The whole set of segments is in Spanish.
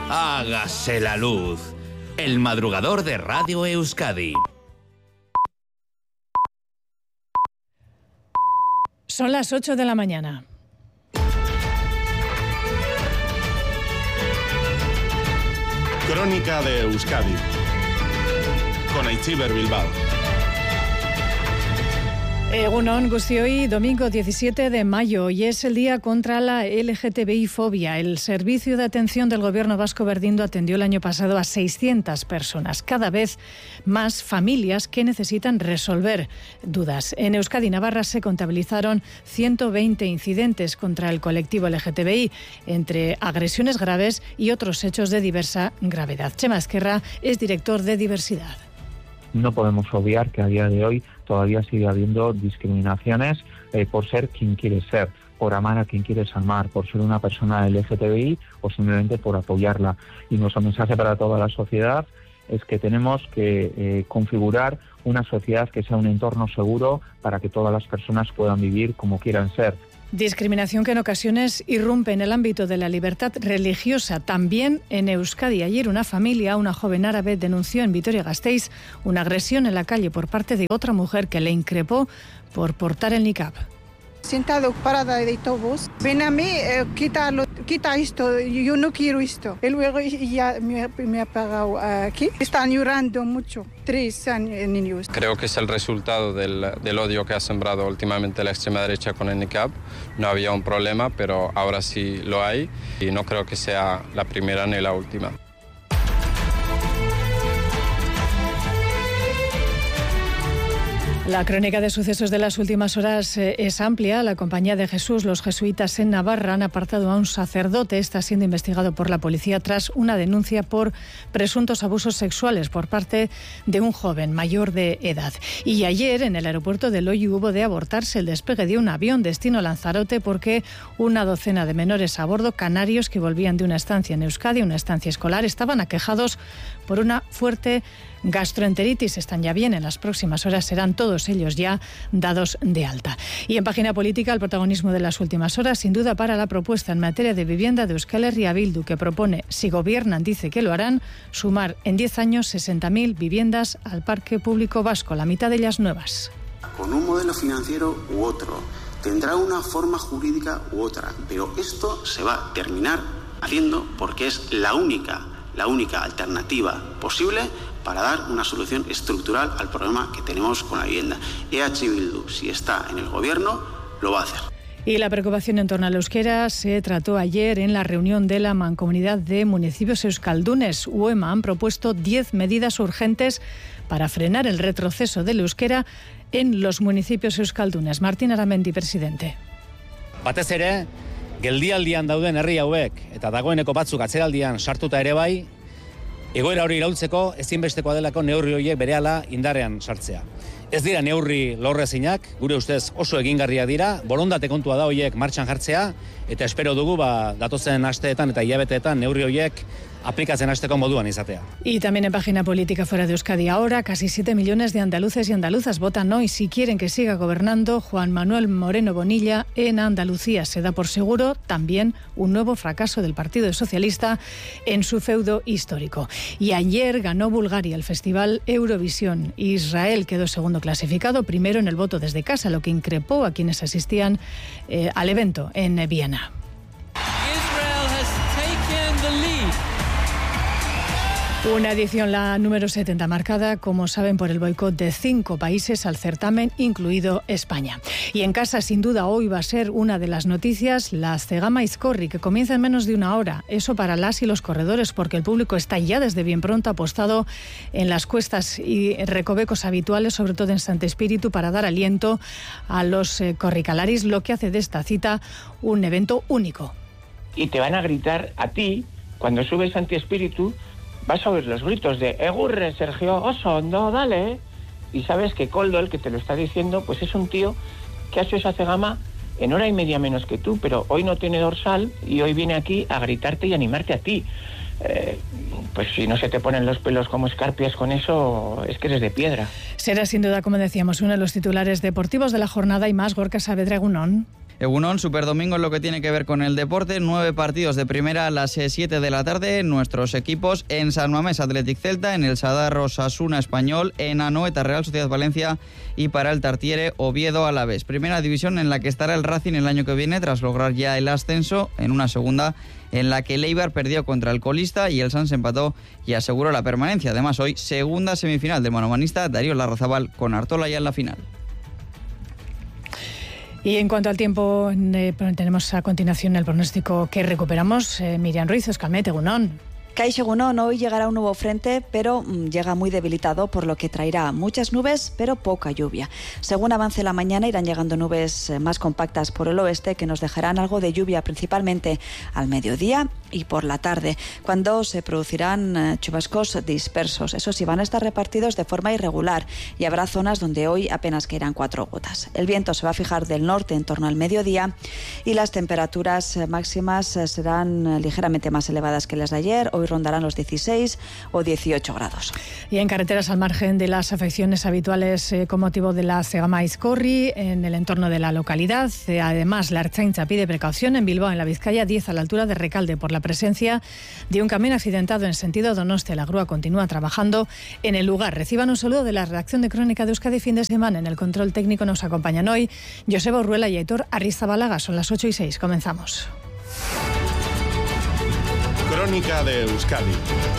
Hágase la luz. El madrugador de Radio Euskadi. Son las 8 de la mañana. Crónica de Euskadi con Aitziber Bilbao. Egunon Guztioi, domingo 17 de mayo, y es el día contra la LGTBI-fobia. El Servicio de Atención del Gobierno Vasco Berdindo atendió el año pasado a 600 personas, cada vez más familias que necesitan resolver dudas. En Euskadi y Navarra se contabilizaron 120 incidentes contra el colectivo LGTBI, entre agresiones graves y otros hechos de diversa gravedad. Chema Esquerra es director de Diversidad. No podemos obviar que a día de hoy todavía sigue habiendo discriminaciones por ser quien quieres ser, por amar a quien quieres amar, por ser una persona LGTBI o simplemente por apoyarla. Y nuestro mensaje para toda la sociedad es que tenemos que configurar una sociedad que sea un entorno seguro para que todas las personas puedan vivir como quieran ser. Discriminación que en ocasiones irrumpe en el ámbito de la libertad religiosa, también en Euskadi. Ayer una joven árabe, denunció en Vitoria-Gasteiz una agresión en la calle por parte de otra mujer que le increpó por portar el niqab. Sentado parada de autobús, ven a mí, quita esto, yo no quiero esto. Y luego ya me ha pagado aquí. Están llorando mucho, 3 niños. Creo que es el resultado del odio que ha sembrado últimamente la extrema derecha con el niqab. No había un problema, pero ahora sí lo hay y no creo que sea la primera ni la última. La crónica de sucesos de las últimas horas es amplia. La Compañía de Jesús, los jesuitas en Navarra, han apartado a un sacerdote. Está siendo investigado por la policía tras una denuncia por presuntos abusos sexuales por parte de un joven mayor de edad. Y ayer, en el aeropuerto de Loiu, hubo de abortarse el despegue de un avión destino Lanzarote porque una docena de menores a bordo, canarios que volvían de una estancia en Euskadi, una estancia escolar, estaban aquejados por una fuerte gastroenteritis. Están ya bien, en las próximas horas serán todos ellos ya dados de alta. Y en página política, el protagonismo de las últimas horas, sin duda, para la propuesta en materia de vivienda de Euskal Herria Bildu, que propone, si gobiernan, dice que lo harán, sumar en 10 años 60.000 viviendas al parque público vasco, la mitad de ellas nuevas. Con un modelo financiero u otro, tendrá una forma jurídica u otra, pero esto se va a terminar haciendo porque es la única alternativa posible para dar una solución estructural al problema que tenemos con la vivienda. EH Bildu, si está en el gobierno, lo va a hacer. Y la preocupación en torno al euskera se trató ayer en la reunión de la Mancomunidad de Municipios Euskaldunes. UEMA han propuesto 10 medidas urgentes para frenar el retroceso del euskera en los municipios euskaldunes. Martín Aramendi, presidente. Batez ere, geldialdian dauden herri hauek eta dagoeneko batzuk atzeraldian sartuta ere bai, egoera hori iraultzeko ezinbestekoa delako neurri horiek berehala indarrean sartzea. Ez dira neurri lorrezinak, gure ustez oso egingarriak dira, borondate kontua da horiek martxan jartzea, eta espero dugu datozen asteetan eta hilabeteetan neurri horiek aplikatzen hasteko moduan izatea. Y también en página política fuera de Euskadi ahora, casi 7 millones de andaluces y andaluzas votan hoy si quieren que siga gobernando Juan Manuel Moreno Bonilla en Andalucía. Se da por seguro también un nuevo fracaso del Partido Socialista en su feudo histórico. Y ayer ganó Bulgaria el Festival Eurovisión. Israel quedó segundo clasificado, primero en el voto desde casa, lo que increpó a quienes asistían al evento en Viena. Una edición, la número 70, marcada, como saben, por el boicot de 5 países al certamen, incluido España. Y en casa, sin duda, hoy va a ser una de las noticias, la Zegama Izkorri, que comienza en menos de una hora. Eso para las y los corredores, porque el público está ya desde bien pronto apostado en las cuestas y recovecos habituales, sobre todo en Santo Espíritu, para dar aliento a los corricalaris, lo que hace de esta cita un evento único. Y te van a gritar a ti, cuando subes Santo Espíritu, vas a oír los gritos de Egurre, Sergio, Osondo, dale. Y sabes que Koldo, el que te lo está diciendo, pues es un tío que ha hecho esa Zegama en hora y media menos que tú, pero hoy no tiene dorsal y hoy viene aquí a gritarte y animarte a ti. Pues si no se te ponen los pelos como escarpias con eso, es que eres de piedra. Será sin duda, como decíamos, uno de los titulares deportivos de la jornada y más. Gorka Saavedra, egunon. Egunon, Superdomingo en lo que tiene que ver con el deporte. 9 partidos de primera a las 7 de la tarde. Nuestros equipos en San Mamés Athletic Celta, en el Sadar Osasuna Español, en Anoeta Real Sociedad Valencia y para el Tartiere Oviedo Alavés. Primera división en la que estará el Racing el año que viene tras lograr ya el ascenso, en una segunda en la que el Eibar perdió contra el colista y el Sans empató y aseguró la permanencia. Además, hoy segunda semifinal del manomanista Darío Larrazábal con Artola ya en la final. Y en cuanto al tiempo, tenemos a continuación el pronóstico que recuperamos. Miriam Ruiz, Euskalmet, egunon. Kaixo egunon, hoy llegará un nuevo frente, pero llega muy debilitado, por lo que traerá muchas nubes, pero poca lluvia. Según avance la mañana, irán llegando nubes más compactas por el oeste, que nos dejarán algo de lluvia, principalmente al mediodía y por la tarde, cuando se producirán chubascos dispersos. Eso sí, van a estar repartidos de forma irregular y habrá zonas donde hoy apenas caerán 4 gotas. El viento se va a fijar del norte en torno al mediodía y las temperaturas máximas serán ligeramente más elevadas que las de ayer. Hoy rondarán los 16 o 18 grados. Y en carreteras, al margen de las afecciones habituales con motivo de la Segama Izcorri en el entorno de la localidad, además la Ertzaintza pide precaución en Bilbao, en la Vizcaya 10, a la altura de Recalde, por la presencia de un camión accidentado en sentido Donostia. La grúa continúa trabajando en el lugar. Reciban un saludo de la redacción de Crónica de Euskadi fin de semana. En el control técnico nos acompañan hoy Joseba Urruela y Aitor Arrizabalaga. Son las 8:06. Comenzamos. Crónica de Euskadi.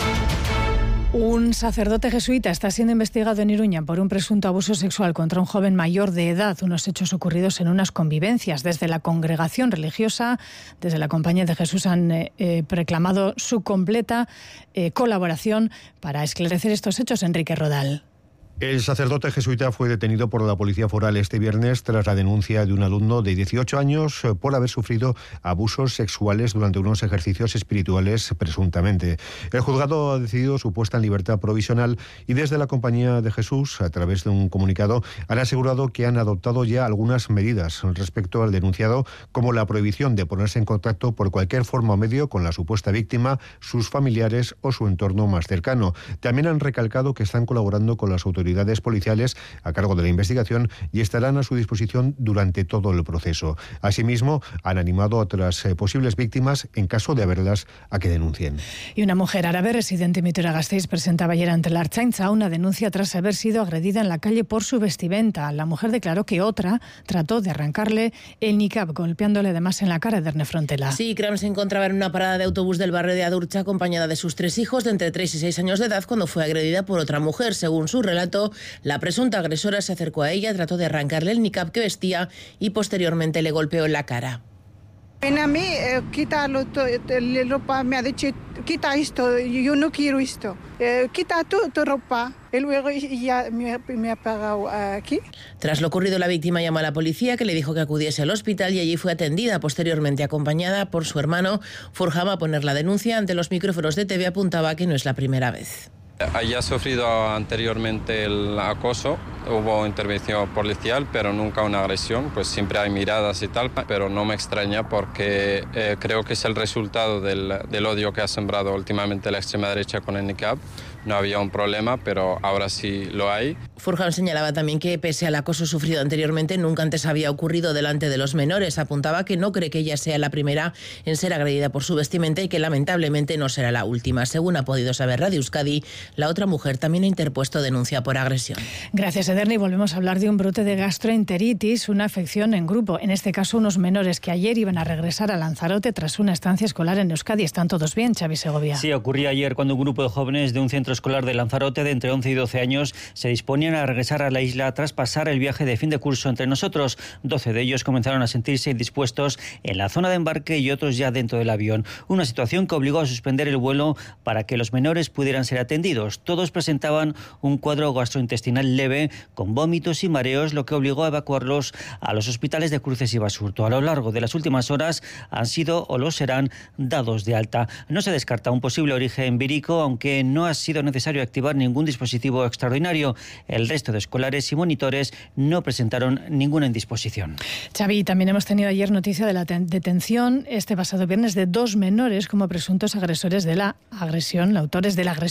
Un sacerdote jesuita está siendo investigado en Iruña por un presunto abuso sexual contra un joven mayor de edad, unos hechos ocurridos en unas convivencias. Desde la congregación religiosa, desde la Compañía de Jesús, han reclamado su completa colaboración para esclarecer estos hechos. Enrique Rodal. El sacerdote jesuita fue detenido por la Policía Foral este viernes tras la denuncia de un alumno de 18 años por haber sufrido abusos sexuales durante unos ejercicios espirituales, presuntamente. El juzgado ha decidido su puesta en libertad provisional y desde la Compañía de Jesús, a través de un comunicado, han asegurado que han adoptado ya algunas medidas respecto al denunciado, como la prohibición de ponerse en contacto por cualquier forma o medio con la supuesta víctima, sus familiares o su entorno más cercano. También han recalcado que están colaborando con las autoridades policiales a cargo de la investigación y estarán a su disposición durante todo el proceso. Asimismo, han animado a otras posibles víctimas, en caso de haberlas, a que denuncien. Y una mujer árabe residente en Vitoria-Gasteiz presentaba ayer ante la Ertzaintza una denuncia tras haber sido agredida en la calle por su vestimenta. La mujer declaró que otra trató de arrancarle el niqab, golpeándole además en la cara. Erne Frontela. Sí, Ikram se encontraba en una parada de autobús del barrio de Adurcha acompañada de sus 3 hijos de entre 3 y 6 años de edad cuando fue agredida por otra mujer. Según su relato, la presunta agresora se acercó a ella, trató de arrancarle el niqab que vestía y posteriormente le golpeó en la cara. Ven a mí, quita la ropa, me ha dicho, quita esto, yo no quiero esto, quita tu ropa. Y luego ya me ha pegado aquí. Tras lo ocurrido, la víctima llamó a la policía, que le dijo que acudiese al hospital y allí fue atendida, posteriormente acompañada por su hermano. Forjaba a poner la denuncia. Ante los micrófonos de TV apuntaba que no es la primera vez. Haya sufrido anteriormente el acoso, hubo intervención policial, pero nunca una agresión, pues siempre hay miradas y tal, pero no me extraña porque creo que es el resultado del odio que ha sembrado últimamente la extrema derecha con el niqab. No había un problema, pero ahora sí lo hay. Forján señalaba también que, pese al acoso sufrido anteriormente, nunca antes había ocurrido delante de los menores. Apuntaba que no cree que ella sea la primera en ser agredida por su vestimenta y que lamentablemente no será la última. Según ha podido saber Radio Euskadi, la otra mujer también ha interpuesto denuncia por agresión. Gracias, Ederni. Volvemos a hablar de un brote de gastroenteritis, una afección en grupo. En este caso, unos menores que ayer iban a regresar a Lanzarote tras una estancia escolar en Euskadi. ¿Están todos bien, Xavi Segovia? Sí, ocurría ayer cuando un grupo de jóvenes de un centro escolar de Lanzarote de entre 11 y 12 años se disponían a regresar a la isla tras pasar el viaje de fin de curso entre nosotros. 12 de ellos comenzaron a sentirse indispuestos en la zona de embarque y otros ya dentro del avión. Una situación que obligó a suspender el vuelo para que los menores pudieran ser atendidos. Todos presentaban un cuadro gastrointestinal leve con vómitos y mareos, lo que obligó a evacuarlos a los hospitales de Cruces y Basurto. A lo largo de las últimas horas han sido o lo serán dados de alta. No se descarta un posible origen vírico, aunque no ha sido necesario activar ningún dispositivo extraordinario. El resto de escolares y monitores no presentaron ninguna indisposición. Xavi, también hemos tenido ayer noticia de la detención este pasado viernes de 2 menores como presuntos agresores de la agresión, autores de la agresión a un taxista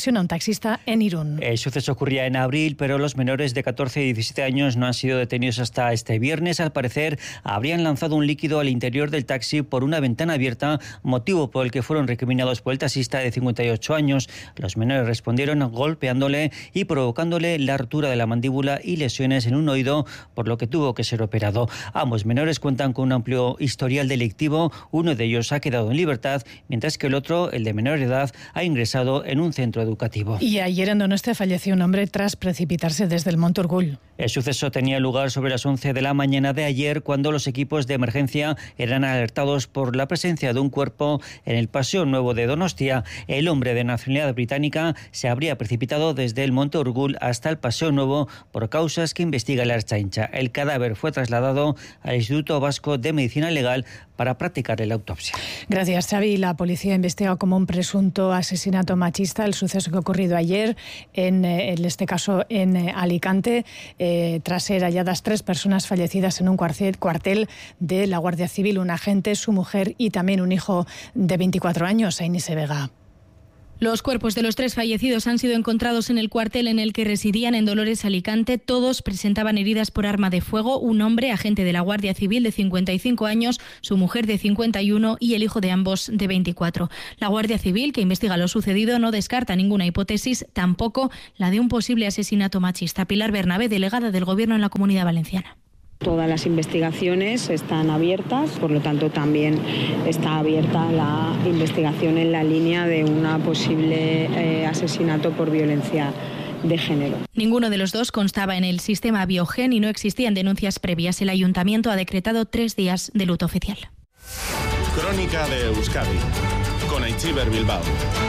taxista en Irún. El suceso ocurría en abril, pero los menores de 14 y 17 años no han sido detenidos hasta este viernes. Al parecer, habrían lanzado un líquido al interior del taxi por una ventana abierta, motivo por el que fueron recriminados por el taxista de 58 años. Los menores respondieron golpeándole y provocándole la rotura de la mandíbula y lesiones en un oído, por lo que tuvo que ser operado. Ambos menores cuentan con un amplio historial delictivo. Uno de ellos ha quedado en libertad, mientras que el otro, el de menor edad, ha ingresado en un centro educativo. Y ayer en Donostia falleció un hombre tras precipitarse desde el Monte Urgul. El suceso tenía lugar sobre las 11 de la mañana de ayer, cuando los equipos de emergencia eran alertados por la presencia de un cuerpo en el Paseo Nuevo de Donostia. El hombre de nacionalidad británica se habría precipitado desde el Monte Urgul hasta el Paseo Nuevo por causas que investiga la Ertzaintza. El cadáver fue trasladado al Instituto Vasco de Medicina Legal para practicarle la autopsia. Gracias, Xavi. La policía investiga como un presunto asesinato machista el suceso que ha ocurrido ayer, en este caso en Alicante, tras ser halladas 3 personas fallecidas en un cuartel de la Guardia Civil, un agente, su mujer y también un hijo de 24 años, Ainise Vega. Los cuerpos de los 3 fallecidos han sido encontrados en el cuartel en el que residían en Dolores, Alicante. Todos presentaban heridas por arma de fuego. Un hombre, agente de la Guardia Civil de 55 años, su mujer de 51 y el hijo de ambos de 24. La Guardia Civil, que investiga lo sucedido, no descarta ninguna hipótesis, tampoco la de un posible asesinato machista. Pilar Bernabé, delegada del Gobierno en la Comunidad Valenciana. Todas las investigaciones están abiertas, por lo tanto también está abierta la investigación en la línea de un posible asesinato por violencia de género. Ninguno de los dos constaba en el sistema Biogen y no existían denuncias previas. El Ayuntamiento ha decretado 3 días de luto oficial. Crónica de Euskadi con Aichiber Bilbao.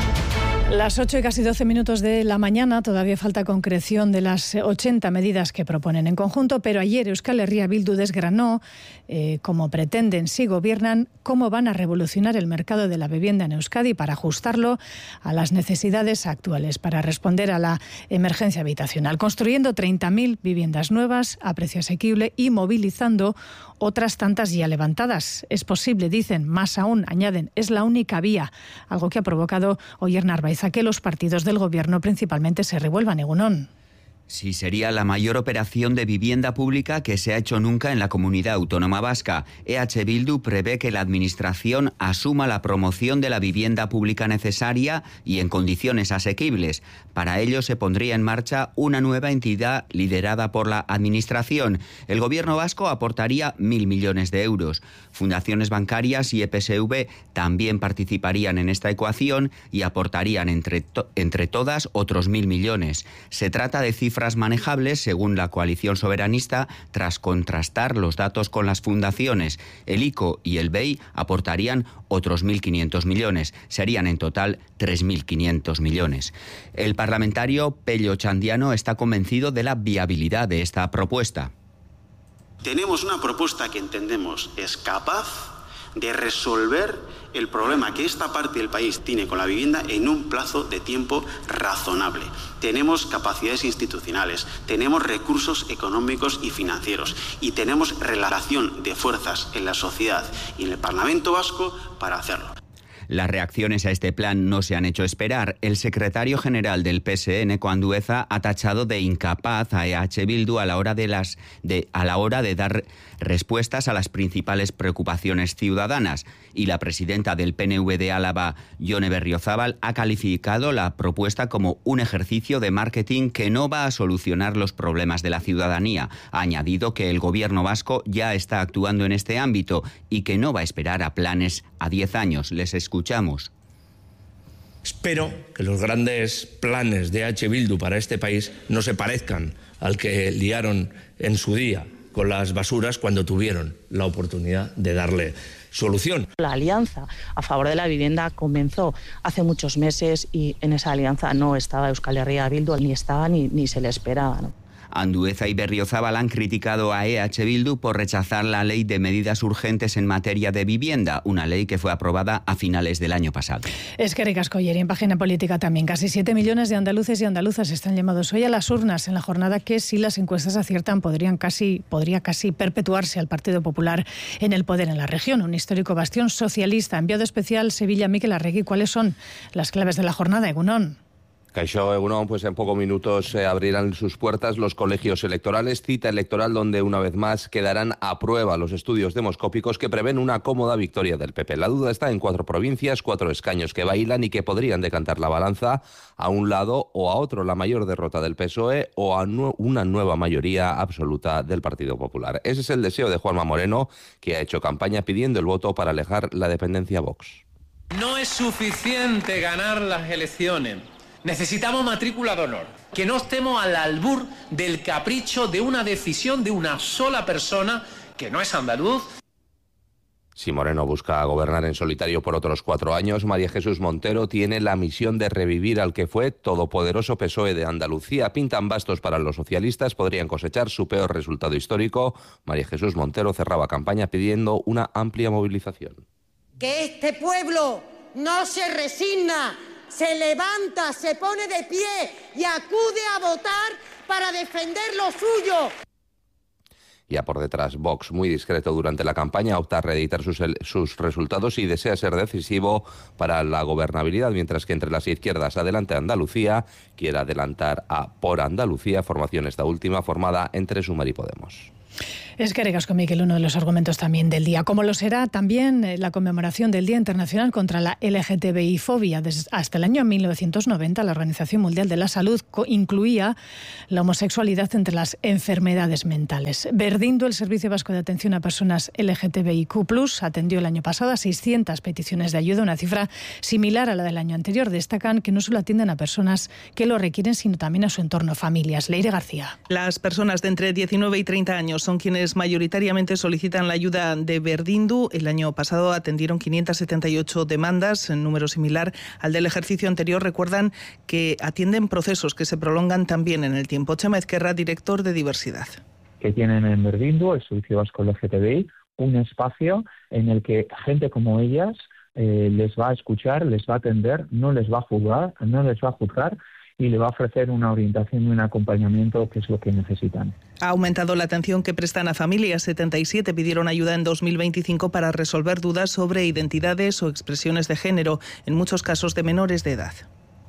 Las 8 y casi 12 minutos de la mañana, todavía falta concreción de las 80 medidas que proponen en conjunto, pero ayer Euskal Herria Bildu desgranó, como pretenden si gobiernan, cómo van a revolucionar el mercado de la vivienda en Euskadi para ajustarlo a las necesidades actuales, para responder a la emergencia habitacional, construyendo 30.000 viviendas nuevas a precio asequible y movilizando otras tantas ya levantadas. Es posible, dicen, más aún, añaden, es la única vía, algo que ha provocado Oyer Narváez a que los partidos del gobierno principalmente se revuelvan. Egunon. Sí, sería la mayor operación de vivienda pública que se ha hecho nunca en la comunidad autónoma vasca. EH Bildu prevé que la Administración asuma la promoción de la vivienda pública necesaria y en condiciones asequibles. Para ello se pondría en marcha una nueva entidad liderada por la Administración. El Gobierno vasco aportaría 1.000 millones de euros. Fundaciones bancarias y EPSV también participarían en esta ecuación y aportarían entre todas otros 1.000 millones. Se trata de cifras manejables, según la coalición soberanista, tras contrastar los datos con las fundaciones. El ICO y el BEI aportarían otros 1.500 millones. Serían en total 3.500 millones. El parlamentario Pello Chandiano está convencido de la viabilidad de esta propuesta. Tenemos una propuesta que entendemos es capaz de resolver el problema que esta parte del país tiene con la vivienda en un plazo de tiempo razonable. Tenemos capacidades institucionales, tenemos recursos económicos y financieros y tenemos relación de fuerzas en la sociedad y en el Parlamento vasco para hacerlo. Las reacciones a este plan no se han hecho esperar. El secretario general del PSE, Eneko Andueza, ha tachado de incapaz a EH Bildu a la hora de dar respuestas a las principales preocupaciones ciudadanas. Y la presidenta del PNV de Álava, Yone Berriozábal, ha calificado la propuesta como un ejercicio de marketing que no va a solucionar los problemas de la ciudadanía. Ha añadido que el gobierno vasco ya está actuando en este ámbito y que no va a esperar a planes a 10 años. Les escuchamos. Espero que los grandes planes de EH Bildu para este país no se parezcan al que liaron en su día con las basuras cuando tuvieron la oportunidad de darle solución. La alianza a favor de la vivienda comenzó hace muchos meses y en esa alianza no estaba Euskal Herria Bildu, ni estaba ni se le esperaba, ¿no? Andueza y Berriozábal han criticado a EH Bildu por rechazar la ley de medidas urgentes en materia de vivienda, una ley que fue aprobada a finales del año pasado. Es que ricasco, y en página política también. Casi 7 millones de andaluces y andaluzas están llamados hoy a las urnas en la jornada que, si las encuestas aciertan, podría casi perpetuarse al Partido Popular en el poder en la región. Un histórico bastión socialista. Enviado especial Sevilla, Mikel Arregui. ¿Cuáles son las claves de la jornada, Egunon? Caixó Egunon, pues en pocos minutos abrirán sus puertas los colegios electorales, cita electoral donde una vez más quedarán a prueba los estudios demoscópicos que prevén una cómoda victoria del PP. La duda está en 4 provincias, 4 escaños que bailan y que podrían decantar la balanza a un lado o a otro, la mayor derrota del PSOE o a una nueva mayoría absoluta del Partido Popular. Ese es el deseo de Juanma Moreno, que ha hecho campaña pidiendo el voto para alejar la dependencia a Vox. No es suficiente ganar las elecciones. Necesitamos matrícula de honor, que no estemos al albur del capricho de una decisión de una sola persona que no es andaluz. Si Moreno busca gobernar en solitario por otros 4 años, María Jesús Montero tiene la misión de revivir al que fue todopoderoso PSOE de Andalucía. Pintan bastos para los socialistas, podrían cosechar su peor resultado histórico. María Jesús Montero cerraba campaña pidiendo una amplia movilización. Que este pueblo no se resigna, se levanta, se pone de pie y acude a votar para defender lo suyo. Ya por detrás, Vox, muy discreto durante la campaña, opta a reeditar sus resultados y desea ser decisivo para la gobernabilidad, mientras que entre las izquierdas adelante Andalucía quiere adelantar a Por Andalucía, formación esta última formada entre Sumar y Podemos. Es que Miquel, uno de los argumentos también del día, como lo será también la conmemoración del Día Internacional contra la LGTBI-fobia. Hasta el año 1990, la Organización Mundial de la Salud incluía la homosexualidad entre las enfermedades mentales. Verdindu, el Servicio Vasco de Atención a Personas LGTBIQ+, atendió el año pasado a 600 peticiones de ayuda, una cifra similar a la del año anterior. Destacan que no solo atienden a personas que lo requieren, sino también a su entorno, familias. Leire García. Las personas de entre 19 y 30 años son quienes mayoritariamente solicitan la ayuda de Verdindu. El año pasado atendieron 578 demandas, en número similar al del ejercicio anterior. Recuerdan que atienden procesos que se prolongan también en el tiempo. Chema Ezquerra, director de Diversidad. Que tienen en Verdindu, el Servicio Vasco LGTBI, un espacio en el que gente como ellas les va a escuchar, les va a atender, no les va a juzgar y le va a ofrecer una orientación y un acompañamiento que es lo que necesitan. Ha aumentado la atención que prestan a familias. 77 pidieron ayuda en 2025 para resolver dudas sobre identidades o expresiones de género, en muchos casos de menores de edad.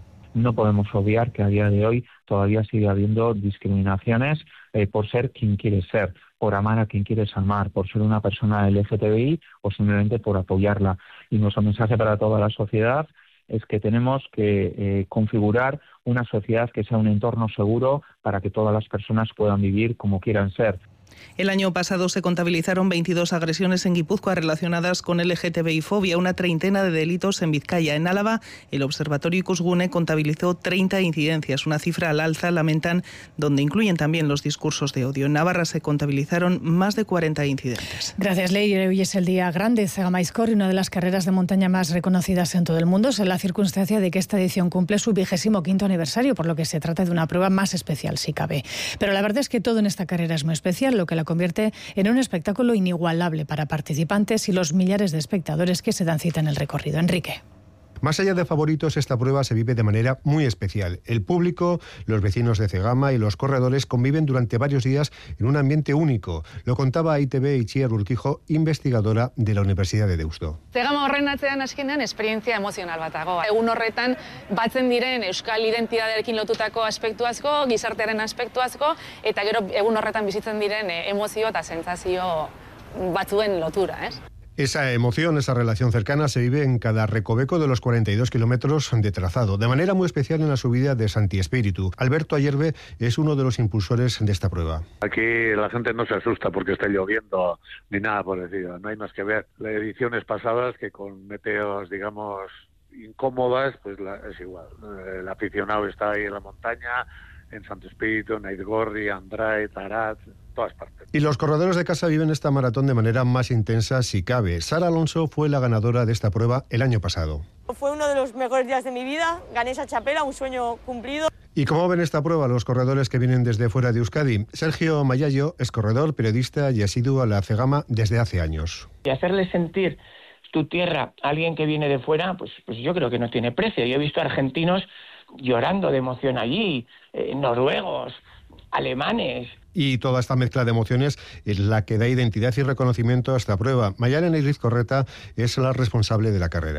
No podemos obviar que a día de hoy todavía sigue habiendo discriminaciones por ser quien quieres ser, por amar a quien quieres amar, por ser una persona LGTBI o simplemente por apoyarla. Y nuestro mensaje para toda la sociedad es que tenemos que configurar una sociedad que sea un entorno seguro para que todas las personas puedan vivir como quieran ser. El año pasado se contabilizaron 22 agresiones en Guipúzcoa relacionadas con LGTBI-fobia, una treintena de delitos en Vizcaya. En Álava, el Observatorio Ikusgune contabilizó 30 incidencias, una cifra al alza, lamentan, donde incluyen también los discursos de odio. En Navarra se contabilizaron más de 40 incidentes. Gracias, Leire. Hoy es el día grande Zegamaizkor, una de las carreras de montaña más reconocidas en todo el mundo. Es la circunstancia de que esta edición cumple su 25º aniversario, por lo que se trata de una prueba más especial, si cabe. Pero la verdad es que todo en esta carrera es muy especial, lo que la convierte en un espectáculo inigualable para participantes y los millares de espectadores que se dan cita en el recorrido. Enrique. Más allá de favoritos, esta prueba se vive de manera muy especial. El público, los vecinos de Zegama y los corredores conviven durante varios días en un ambiente único. Lo contaba a ITV Itziar Urquijo, investigadora de la Universidad de Deusto. Zegama horren atzean azkenean esperientzia emozional bat dago. Egun horretan batzen diren euskal identitatearekin lotutako aspektu asko, gizartearen aspektu asko, eta gero egun horretan bizitzen diren emozio eta sentsazio batzuen lotura, ez? Esa emoción, esa relación cercana se vive en cada recoveco de los 42 kilómetros de trazado, de manera muy especial en la subida de Santi Espíritu. Alberto Ayerbe es uno de los impulsores de esta prueba. Aquí la gente no se asusta porque esté lloviendo ni nada por decir, no hay más que ver las ediciones pasadas que con meteos, digamos, incómodas, pues es igual. El aficionado está ahí en la montaña, en Santo Espíritu, en Aizgorri, Andrai, Tarat, todas partes. Y los corredores de casa viven esta maratón de manera más intensa si cabe. Sara Alonso fue la ganadora de esta prueba el año pasado. Fue uno de los mejores días de mi vida, gané esa chapela, un sueño cumplido. ¿Y cómo ven esta prueba los corredores que vienen desde fuera de Euskadi? Sergio Mayallo es corredor, periodista y asiduo a la Zegama desde hace años. Y hacerle sentir tu tierra a alguien que viene de fuera, pues yo creo que no tiene precio. Yo he visto argentinos llorando de emoción allí, noruegos, alemanes. Y toda esta mezcla de emociones es la que da identidad y reconocimiento a esta prueba. Mayalen Iriz Correta es la responsable de la carrera.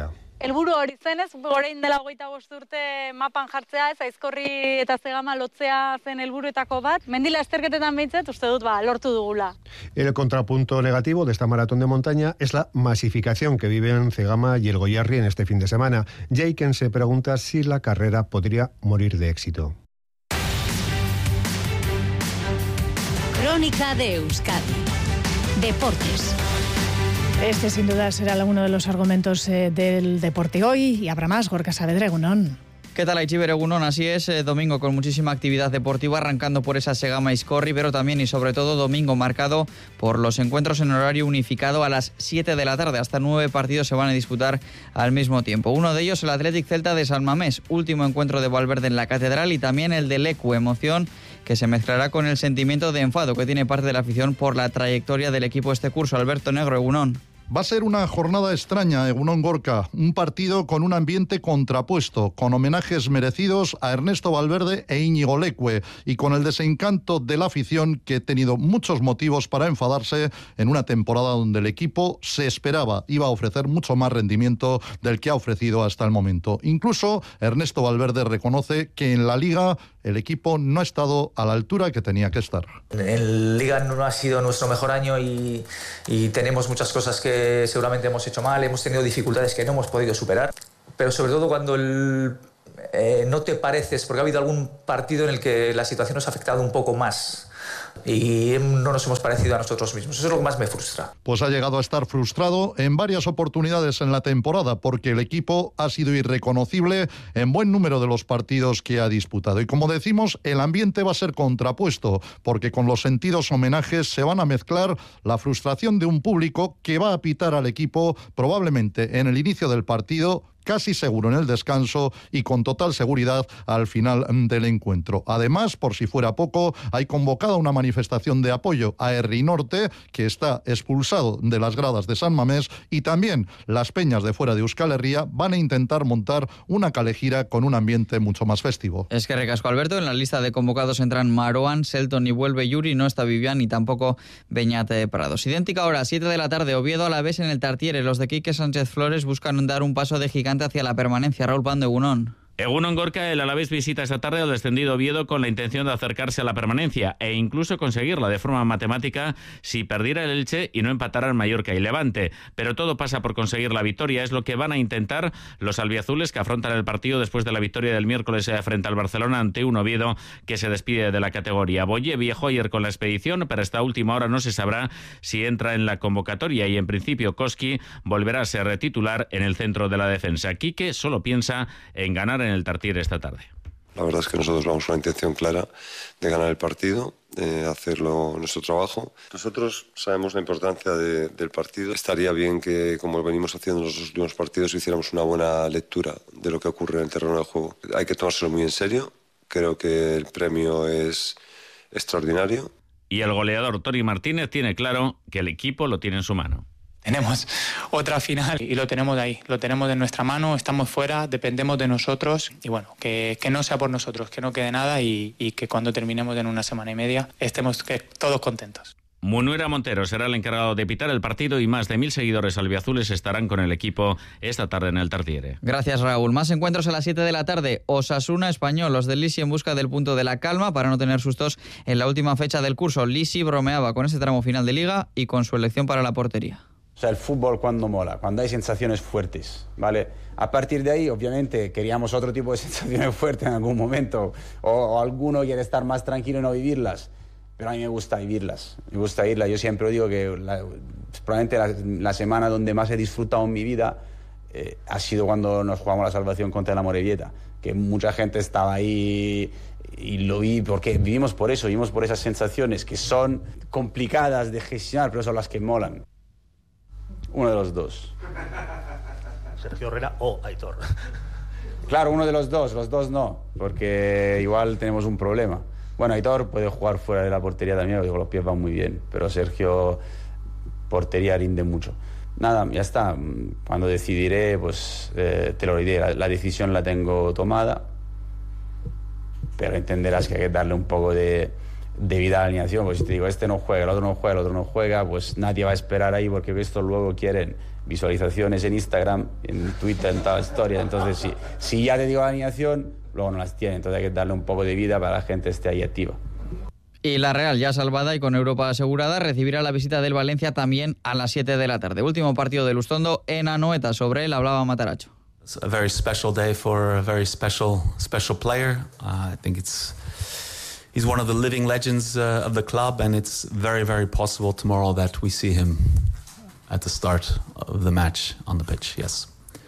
helburu hori zenez, orain dela 25 urte mapan jartzea, ez Aizkorri eta Zegama lotzea zen helburuetako bat. Mendila azterketetan behintzat, uste dut, lortu dugula. El contrapunto negativo de esta maratón de montaña es la masificación que viven Zegama y el Goierri en este fin de semana. Jaiken se pregunta si la carrera podría morir de éxito. Crónica de Euskadi. Deportes. Este sin duda será uno de los argumentos del deporte hoy, y habrá más. Gorka Saavedra, egunon. ¿Qué tal, Aichiber, egunon? Así es, domingo con muchísima actividad deportiva, arrancando por esa Segama Aizkorri, pero también y sobre todo domingo marcado por los encuentros en horario unificado a las 7 de la tarde. Hasta 9 partidos se van a disputar al mismo tiempo. Uno de ellos el Athletic Celta de San Mamés, último encuentro de Valverde en la Catedral, y también el de Leku, emoción que se mezclará con el sentimiento de enfado que tiene parte de la afición por la trayectoria del equipo este curso. Alberto Negro, egunon. Va a ser una jornada extraña, egunon Gorka, un partido con un ambiente contrapuesto, con homenajes merecidos a Ernesto Valverde e Íñigo Leque, y con el desencanto de la afición, que ha tenido muchos motivos para enfadarse en una temporada donde el equipo se esperaba iba a ofrecer mucho más rendimiento del que ha ofrecido hasta el momento. Incluso Ernesto Valverde reconoce que en la Liga el equipo no ha estado a la altura que tenía que estar. En Liga no ha sido nuestro mejor año y tenemos muchas cosas que seguramente hemos hecho mal, hemos tenido dificultades que no hemos podido superar, pero sobre todo cuando no te pareces, porque ha habido algún partido en el que la situación nos ha afectado un poco más y no nos hemos parecido a nosotros mismos. Eso es lo que más me frustra. Pues ha llegado a estar frustrado en varias oportunidades en la temporada, porque el equipo ha sido irreconocible en buen número de los partidos que ha disputado. Y como decimos, el ambiente va a ser contrapuesto, porque con los sentidos homenajes se van a mezclar la frustración de un público que va a pitar al equipo probablemente en el inicio del partido, casi seguro en el descanso y con total seguridad al final del encuentro. Además, por si fuera poco, hay convocada una manifestación de apoyo a Herri Norte, que está expulsado de las gradas de San Mamés, y también las peñas de fuera de Euskal Herria van a intentar montar una calejira con un ambiente mucho más festivo. Es que recasco, Alberto. En la lista de convocados entran Maroan, Selton y vuelve Yuri, no está Vivian ni tampoco Beñate Prados. Idéntica hora, 7 de la tarde, Oviedo Alavés en el Tartiere. Los de Quique Sánchez Flores buscan dar un paso de gigante hacia la permanencia. Raúl Pando, egunon. Egunon Gorka, el Alavés visita esta tarde al descendido Oviedo con la intención de acercarse a la permanencia e incluso conseguirla de forma matemática si perdiera el Elche y no empataran Mallorca y Levante. Pero todo pasa por conseguir la victoria, es lo que van a intentar los albiazules, que afrontan el partido después de la victoria del miércoles frente al Barcelona ante un Oviedo que se despide de la categoría. Boye viajó ayer con la expedición, pero hasta última hora no se sabrá si entra en la convocatoria y en principio Koski volverá a ser titular en el centro de la defensa. Quique solo piensa en ganar en el Tartiere esta tarde. La verdad es que nosotros vamos con la intención clara de ganar el partido, de hacerlo nuestro trabajo. Nosotros sabemos la importancia del partido. Estaría bien que, como venimos haciendo en los últimos partidos, hiciéramos una buena lectura de lo que ocurre en el terreno de juego. Hay que tomárselo muy en serio. Creo que el premio es extraordinario. Y el goleador Toni Martínez tiene claro que el equipo lo tiene en su mano. Tenemos otra final y lo tenemos de ahí, lo tenemos de nuestra mano, estamos fuera, dependemos de nosotros y bueno, que no sea por nosotros, que no quede nada y que cuando terminemos en una semana y media estemos todos contentos. Munuera Montero será el encargado de pitar el partido y más de 1.000 seguidores albiazules estarán con el equipo esta tarde en el Tartiere. Gracias, Raúl. Más encuentros a las 7 de la tarde. Osasuna Español, los del Lisi en busca del punto de la calma para no tener sustos en la última fecha del curso. Lisi bromeaba con ese tramo final de Liga y con su elección para la portería. O sea, el fútbol cuando mola, cuando hay sensaciones fuertes, ¿vale? A partir de ahí, obviamente, queríamos otro tipo de sensaciones fuertes en algún momento, o alguno quiere estar más tranquilo y no vivirlas, pero a mí me gusta vivirlas, Yo siempre digo que probablemente la semana donde más he disfrutado en mi vida ha sido cuando nos jugamos la salvación contra la Morevieta, que mucha gente estaba ahí y lo vi, porque vivimos por esas sensaciones que son complicadas de gestionar, pero son las que molan. Uno de los dos. Sergio Herrera o Aitor. Claro, uno de los dos no, porque igual tenemos un problema. Bueno, Aitor puede jugar fuera de la portería también, porque los pies van muy bien, pero Sergio, portería rinde mucho. Nada, ya está. Cuando decidiré, pues te lo diré. La decisión la tengo tomada, pero entenderás que hay que darle un poco de debido a la alineación. Pues si te digo, este no juega, el otro no juega, el otro no juega, pues nadie va a esperar ahí, porque esto luego quieren visualizaciones en Instagram, en Twitter, en toda la historia. Entonces, si ya te digo la alineación, luego no las tiene. Entonces hay que darle un poco de vida para que la gente esté ahí activa. Y la Real, ya salvada y con Europa asegurada, recibirá la visita del Valencia también a las 7 de la tarde. Último partido de Lustondo en Anoeta. Sobre él hablaba Mataracho. It's a very special day for a very special player. I think he's one of the living legends of the club, and it's very, very possible tomorrow that we see him at the start of the match on the pitch. Yes.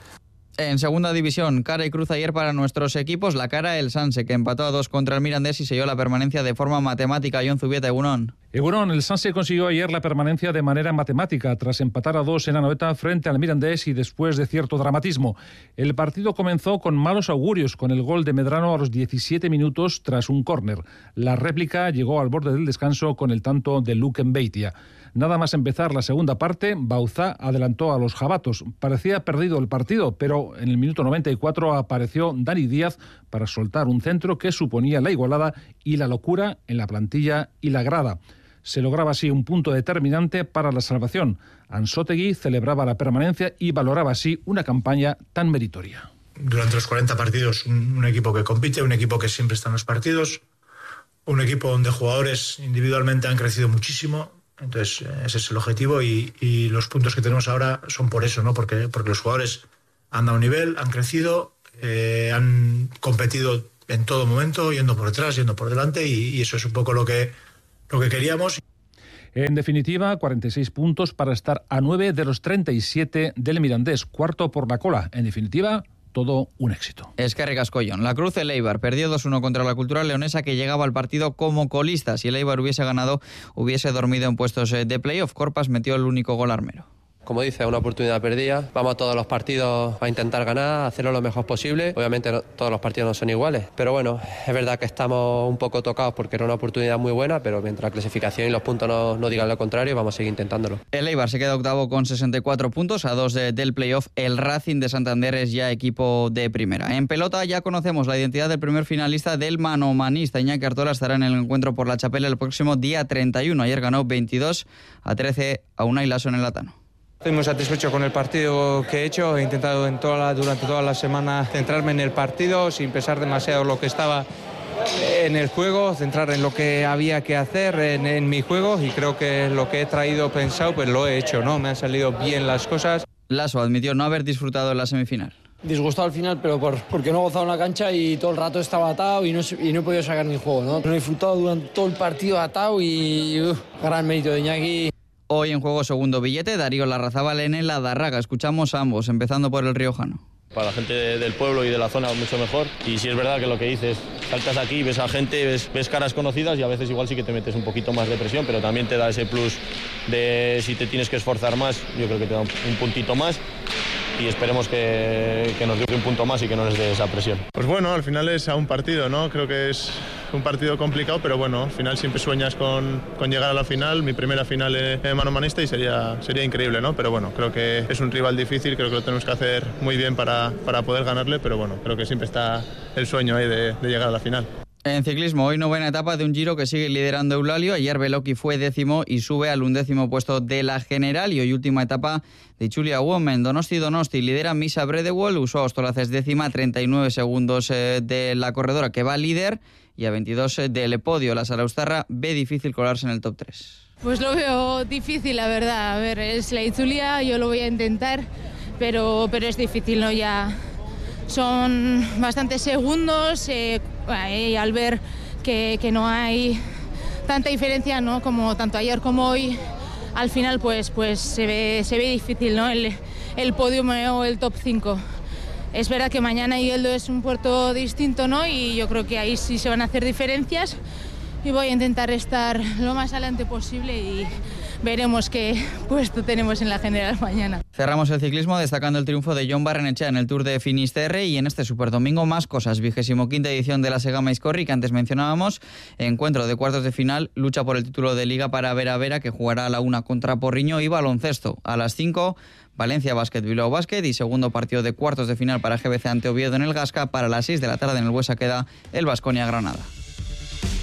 En segunda división, cara y cruz ayer para nuestros equipos. La cara, el Sanse, que empató a 2 contra el Mirandés y selló la permanencia de forma matemática. Jon Zubieta, Egunon. Egunon, el Sanse consiguió ayer la permanencia de manera matemática tras empatar a 2 en Anoeta frente al Mirandés y después de cierto dramatismo. El partido comenzó con malos augurios, con el gol de Medrano a los 17 minutos tras un córner. La réplica llegó al borde del descanso con el tanto de Luke Mbeitia. Nada más empezar la segunda parte, Bauzá adelantó a los jabatos. Parecía perdido el partido, pero en el minuto 94 apareció Dani Díaz para soltar un centro que suponía la igualada y la locura en la plantilla y la grada. Se lograba así un punto determinante para la salvación. Ansótegui celebraba la permanencia y valoraba así una campaña tan meritoria. Durante los 40 partidos, un equipo que compite, un equipo que siempre está en los partidos, un equipo donde jugadores individualmente han crecido muchísimo. Entonces ese es el objetivo y los puntos que tenemos ahora son por eso, ¿no? Porque los jugadores han dado nivel, han crecido, han competido en todo momento, yendo por detrás, yendo por delante y eso es un poco lo que queríamos. En definitiva, 46 puntos para estar a 9 de los 37 del Mirandés, cuarto por la cola. En definitiva, todo un éxito. Eskerrik asko, Jon. La Cruz, el Eibar perdió 2-1 contra la Cultural Leonesa, que llegaba al partido como colista. Si el Eibar hubiese ganado, hubiese dormido en puestos de playoff. Corpas metió el único gol armero. Como dice, una oportunidad perdida. Vamos a todos los partidos a intentar ganar, a hacerlo lo mejor posible. Obviamente todos los partidos no son iguales, pero bueno, es verdad que estamos un poco tocados porque era una oportunidad muy buena, pero mientras la clasificación y los puntos no digan lo contrario, vamos a seguir intentándolo. El Eibar se queda octavo con 64 puntos, a 2 del playoff. El Racing de Santander es ya equipo de primera. En pelota ya conocemos la identidad del primer finalista del manomanista. Iñaki Artola estará en el encuentro por la Chapela el próximo día 31. Ayer ganó 22-13 a Unai Laso en el Latano. Estoy muy satisfecho con el partido que he hecho. He intentado durante toda la semana centrarme en el partido sin pensar demasiado lo que estaba en el juego, centrar en lo que había que hacer en mi juego, y creo que lo que he traído pensado pues lo he hecho, ¿no? Me han salido bien las cosas. Laso admitió no haber disfrutado en la semifinal. Disgustado al final, pero porque no he gozado en la cancha y todo el rato estaba atado y no he podido sacar mi juego, ¿no? No he disfrutado durante todo el partido atado y gran mérito de Iñaki. Hoy en juego segundo billete, Darío Larrazábal en el Adarraga. Escuchamos a ambos, empezando por el riojano. Para la gente del pueblo y de la zona mucho mejor. Y si es verdad que lo que dices, saltas aquí, ves a gente, ves caras conocidas y a veces igual sí que te metes un poquito más de presión, pero también te da ese plus de si te tienes que esforzar más, yo creo que te da un puntito más. Y esperemos que nos dé un punto más y que no les dé esa presión. Pues bueno, al final es a un partido, ¿no? Creo que es un partido complicado, pero bueno, al final siempre sueñas con llegar a la final. Mi primera final en manomanista y sería increíble, ¿no? Pero bueno, creo que es un rival difícil, creo que lo tenemos que hacer muy bien para poder ganarle, pero bueno, creo que siempre está el sueño ahí de llegar a la final. En ciclismo, hoy novena etapa de un Giro que sigue liderando Eulalio. Ayer Beloki fue 10º y sube al 11º puesto de la general. Y hoy última etapa de Chulia Women. Donosti lidera Misa Bredewol. Usó Ostolaces 10ª, 39 segundos de la corredora que va líder. Y a 22 del podio. La Salaustarra ve difícil colarse en el top 3. Pues lo veo difícil, la verdad. A ver, es la Itzulia, yo lo voy a intentar, pero es difícil, ¿no? Ya son bastantes segundos y al ver que no hay tanta diferencia, ¿no? Como tanto ayer como hoy, al final pues se ve difícil, ¿no? El podium o el top 5. Es verdad que mañana Igeldo es un puerto distinto, ¿no? Y yo creo que ahí sí se van a hacer diferencias y voy a intentar estar lo más adelante posible y veremos qué puesto tenemos en la general mañana. Cerramos el ciclismo destacando el triunfo de Jon Barrenechea en el Tour de Finisterre y en este Superdomingo más cosas. 25ª edición de la Segama Iscorri que antes mencionábamos. Encuentro de cuartos de final, lucha por el título de Liga para Vera que jugará a la 1 contra Porriño y baloncesto. A las 5, Valencia Basket, Bilbao Basket y segundo partido de cuartos de final para GBC ante Oviedo en el Gasca. Para las 6 de la tarde en el Buesa queda el Baskonia Granada.